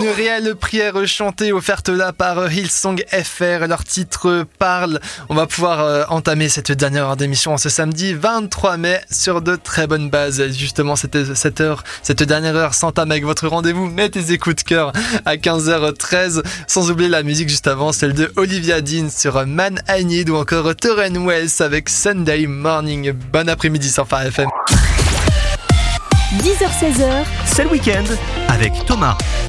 Une réelle prière chantée offerte là par Hillsong FR. Leur titre parle. On va pouvoir entamer cette dernière heure d'émission ce samedi 23 mai sur de très bonnes bases. Justement, c'était cette dernière heure s'entame avec votre rendez-vous. Mettez tes écoutes de cœur à 15h13. Sans oublier la musique juste avant, celle de Olivia Dean sur Man I Need ou encore Tauren Wells avec Sunday Morning. Bon après-midi sur Phare FM. 10h-16h, c'est le week-end avec Thomas.